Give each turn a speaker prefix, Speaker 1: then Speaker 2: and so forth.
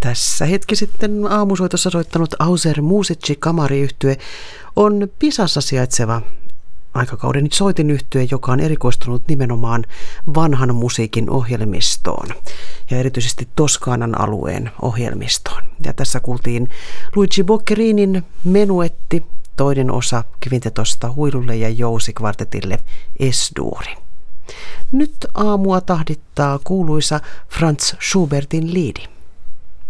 Speaker 1: Tässä hetki sitten aamusoitossa soittanut Auser Musici kamariyhtye on Pisassa sijaitseva aikakauden soitinyhtye, joka on erikoistunut nimenomaan vanhan musiikin ohjelmistoon ja erityisesti Toskanan alueen ohjelmistoon. Ja tässä kuultiin Luigi Boccherinin Menuetti, toinen osa Kvintetosta huilulle ja jousikvartetille Es-duuri. Nyt aamua tahdittaa kuuluisa Franz Schubertin liedi.